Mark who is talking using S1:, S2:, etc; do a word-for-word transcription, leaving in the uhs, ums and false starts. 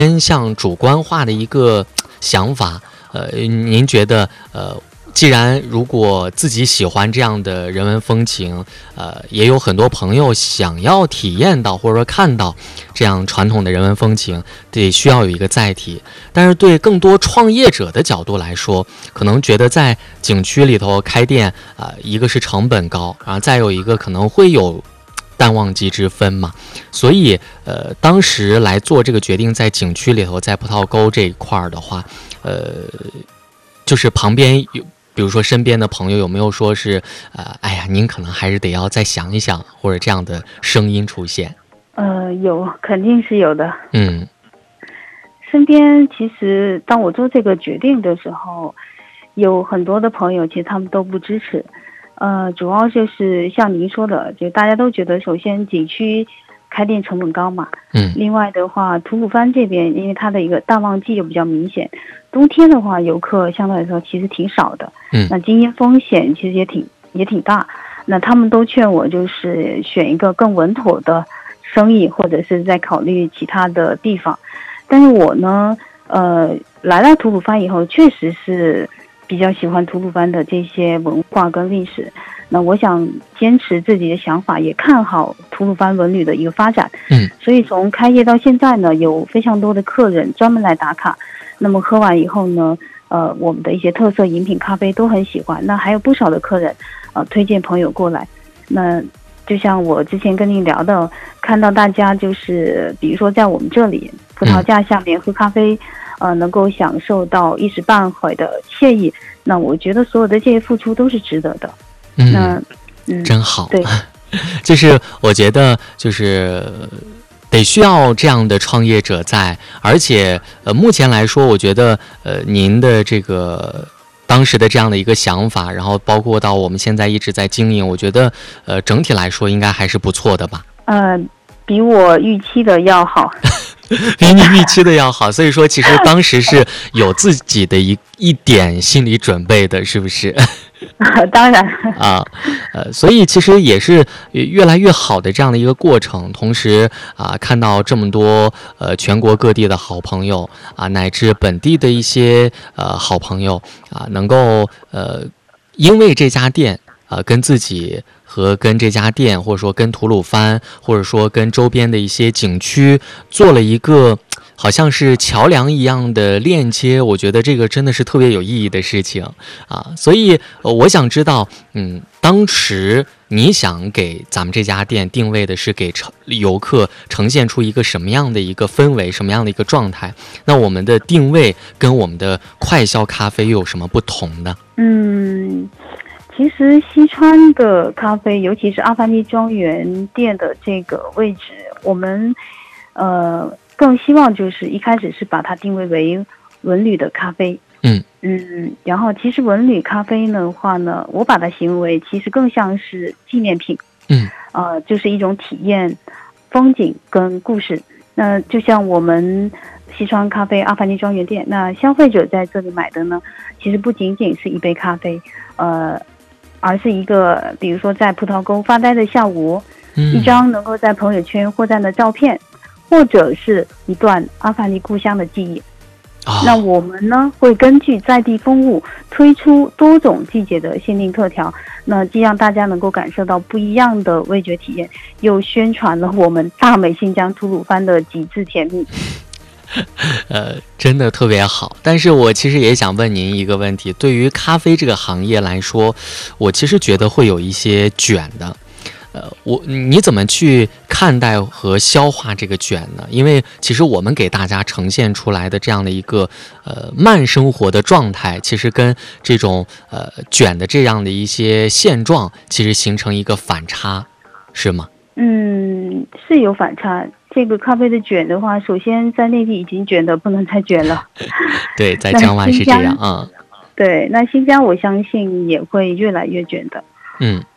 S1: 偏向主观化的一个想法。呃，您觉得呃？既然如果自己喜欢这样的人文风情，呃，也有很多朋友想要体验到或者说看到这样传统的人文风情，得需要有一个载体。但是对更多创业者的角度来说，可能觉得在景区里头开店啊、呃，一个是成本高，然后再有一个可能会有淡旺季之分嘛，所以呃，当时来做这个决定，在景区里头，在葡萄沟这一块的话，呃，就是旁边有。比如说身边的朋友有没有说是呃，哎呀，您可能还是得要再想一想，或者这样的声音出现？
S2: 呃，有，肯定是有的。
S1: 嗯，
S2: 身边其实当我做这个决定的时候，有很多的朋友其实他们都不支持。呃，主要就是像您说的，就大家都觉得，首先景区开店成本高嘛，
S1: 嗯，
S2: 另外的话，吐鲁番这边因为它的一个淡旺季又比较明显，冬天的话游客相对来说其实挺少的，
S1: 嗯，
S2: 那经营风险其实也挺也挺大，那他们都劝我就是选一个更稳妥的生意，或者是再考虑其他的地方。但是我呢，呃，来到吐鲁番以后，确实是比较喜欢吐鲁番的这些文化跟历史。那我想坚持自己的想法，也看好吐鲁番文旅的一个发展。
S1: 嗯，
S2: 所以从开业到现在呢，有非常多的客人专门来打卡。那么喝完以后呢，呃，我们的一些特色饮品咖啡都很喜欢。那还有不少的客人，呃，推荐朋友过来。那就像我之前跟您聊的，看到大家就是比如说在我们这里葡萄架下面喝咖啡，呃，能够享受到一时半会的惬意，那我觉得所有的这些付出都是值得的。
S1: 嗯，
S2: 那嗯，
S1: 真好。
S2: 对，
S1: 就是我觉得就是得需要这样的创业者在，而且呃，目前来说，我觉得呃，您的这个当时的这样的一个想法，然后包括到我们现在一直在经营，我觉得呃，整体来说应该还是不错的吧。
S2: 呃，比我预期的要好。
S1: 比你预期的要好，所以说其实当时是有自己的一一点心理准备的，是不是？
S2: 当然
S1: 啊，呃，所以其实也是越来越好的这样的一个过程。同时啊，看到这么多呃全国各地的好朋友啊，乃至本地的一些呃好朋友啊，能够呃因为这家店啊跟自己。和跟这家店，或者说跟吐鲁番，或者说跟周边的一些景区做了一个好像是桥梁一样的链接，我觉得这个真的是特别有意义的事情啊。所以、呃、我想知道，嗯，当时你想给咱们这家店定位的是给游客呈现出一个什么样的一个氛围，什么样的一个状态？那我们的定位跟我们的快消咖啡又有什么不同呢？
S2: 嗯。其实西川的咖啡，尤其是阿凡尼庄园店的这个位置，我们呃更希望就是一开始是把它定位为文旅的咖啡。
S1: 嗯
S2: 嗯，然后其实文旅咖啡的话呢，我把它形容为其实更像是纪念品。
S1: 嗯，
S2: 呃，就是一种体验、风景跟故事。那就像我们西川咖啡阿凡尼庄园店，那消费者在这里买的呢，其实不仅仅是一杯咖啡，呃。而是一个比如说在葡萄沟发呆的下午、嗯、一张能够在朋友圈获赞的照片，或者是一段阿凡尼故乡的记忆、哦、那我们呢会根据在地风物推出多种季节的限定特调，那既让大家能够感受到不一样的味觉体验，又宣传了我们大美新疆吐鲁番的极致甜蜜。
S1: 呃，真的特别好，但是我其实也想问您一个问题，对于咖啡这个行业来说，我其实觉得会有一些卷的，呃，我你怎么去看待和消化这个卷呢？因为其实我们给大家呈现出来的这样的一个呃慢生活的状态，其实跟这种呃卷的这样的一些现状，其实形成一个反差，是吗？
S2: 嗯，是有反差。这个咖啡的卷的话，首先在内地已经卷的不能再卷了。
S1: 对，在江湾是这样啊、嗯。
S2: 对，那新疆我相信也会越来越卷的。
S1: 嗯，